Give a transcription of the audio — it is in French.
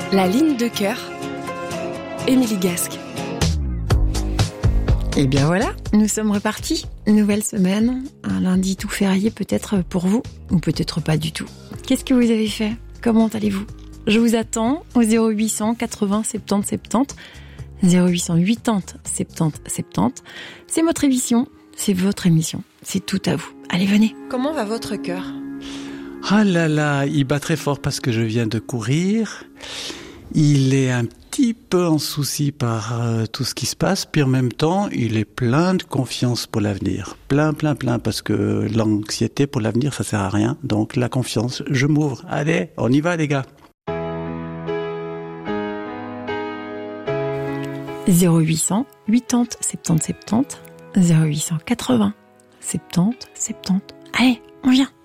La ligne de cœur, Émilie Gasque. Et bien voilà, nous sommes repartis. Nouvelle semaine, un lundi tout férié peut-être pour vous, ou peut-être pas du tout. Qu'est-ce que vous avez fait ? Comment allez-vous ? Je vous attends au 0800 80 70 70, 0800 80 70 70. C'est votre émission, c'est tout à vous. Allez, venez. Comment va votre cœur ? Ah là là, il bat très fort parce que je viens de courir. Il est un petit peu en souci par tout ce qui se passe, puis en même temps, il est plein de confiance pour l'avenir. Plein, parce que l'anxiété pour l'avenir, ça sert à rien. Donc la confiance, je m'ouvre. Allez, on y va les gars. 0800 80 70 70, 0800 80 70 70. Allez, on vient.